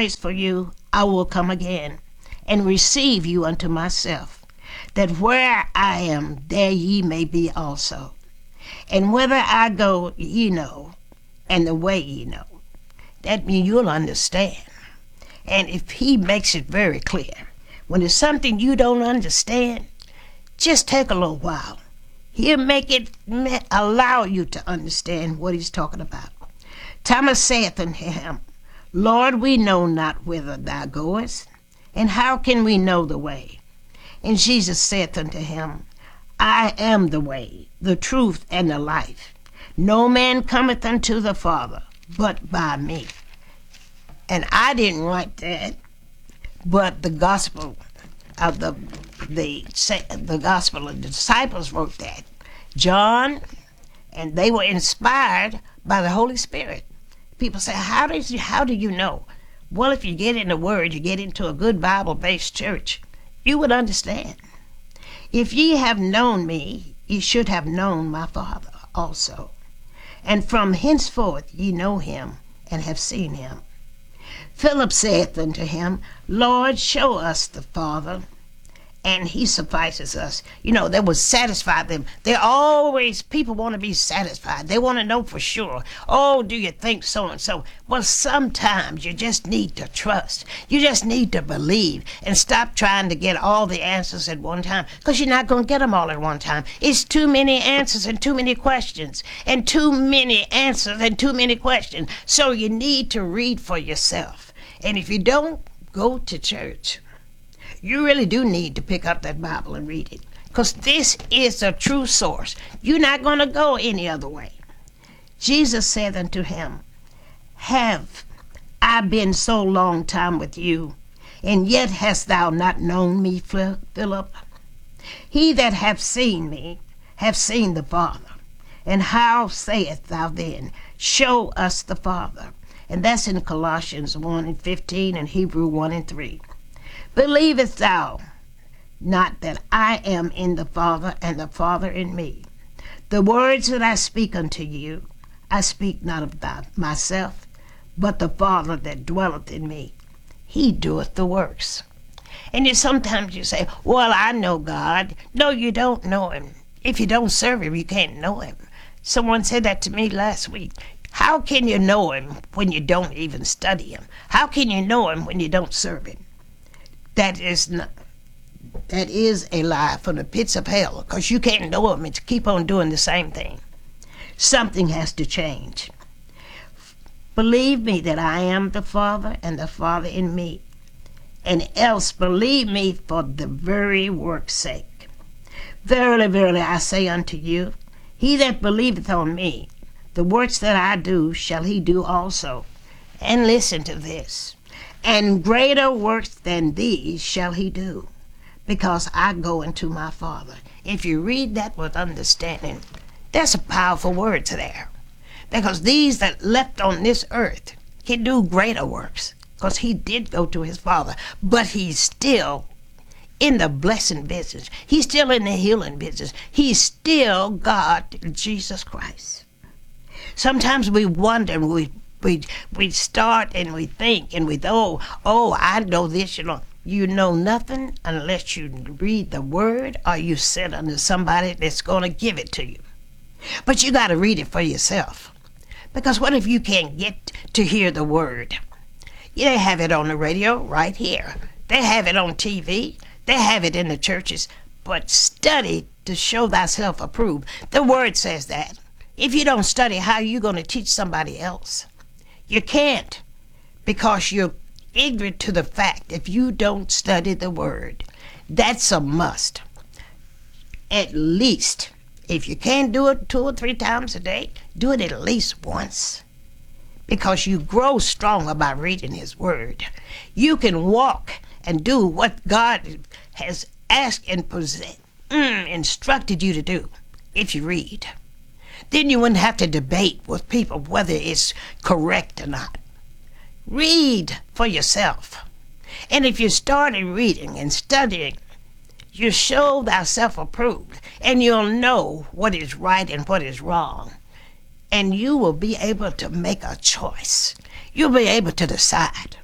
place for you, I will come again, and receive you unto myself, that where I am, there ye may be also. And whither I go, ye know, and the way ye know. That means you'll understand. And if he makes it very clear, when it's something you don't understand, just take a little while. He'll allow you to understand what he's talking about. Thomas saith unto him, Lord, we know not whither thou goest, and how can we know the way? And Jesus saith unto him, I am the way, the truth, and the life. No man cometh unto the Father but by me. And I didn't write that, but the gospel of the gospel of the disciples wrote that. John, and they were inspired by the Holy Spirit. People say, how do you know? Well, if you get in the Word, you get into a good Bible-based church, you would understand. If ye have known me, ye should have known my Father also. And from henceforth ye know him, and have seen him. Philip saith unto him, Lord, show us the Father, and he suffices us. That would satisfy them. People want to be satisfied. They want to know for sure. Oh, do you think so and so? Well, sometimes you just need to trust. You just need to believe and stop trying to get all the answers at one time, because you're not going to get them all at one time. It's too many answers and too many questions, and too many answers and too many questions. So you need to read for yourself. And if you don't go to church, you really do need to pick up that Bible and read it, because this is a true source. You're not going to go any other way. Jesus said unto him, Have I been so long time with you, and yet hast thou not known me, Philip? He that hath seen me hath seen the Father. And how sayest thou then, Show us the Father? And that's in Colossians 1:15 and Hebrew 1:3. Believest thou not that I am in the Father, and the Father in me? The words that I speak unto you, I speak not of myself, but the Father that dwelleth in me. He doeth the works. And sometimes you say, well, I know God. No, you don't know him. If you don't serve him, you can't know him. Someone said that to me last week. How can you know him when you don't even study him? How can you know him when you don't serve him? That is a lie from the pits of hell, because you can't know him and keep on doing the same thing. Something has to change. Believe me that I am the Father, and the Father in me, and else believe me for the very work's sake. Verily, verily, I say unto you, he that believeth on me, the works that I do shall he do also. And listen to this. And greater works than these shall he do, because I go into my Father. If you read that with understanding, there's a powerful word there. Because these that left on this earth can do greater works, because he did go to his Father. But he's still in the blessing business. He's still in the healing business. He's still God, Jesus Christ. Sometimes we wonder, and we start and we think and we I know this. You know nothing unless you read the Word or you sit under somebody that's going to give it to you. But you got to read it for yourself, because what if you can't get to hear the Word? They have it on the radio right here. They have it on TV. They have it in the churches. But study to show thyself approved. The Word says that. If you don't study, how are you going to teach somebody else? You can't, because you're ignorant to the fact. If you don't study the Word, that's a must. At least, if you can't do it 2 or 3 times a day, do it at least once. Because you grow stronger by reading his Word. You can walk and do what God has asked and instructed you to do if you read. Then you wouldn't have to debate with people whether it's correct or not. Read for yourself. And if you started reading and studying, you show thyself approved, and you'll know what is right and what is wrong. And you will be able to make a choice. You'll be able to decide.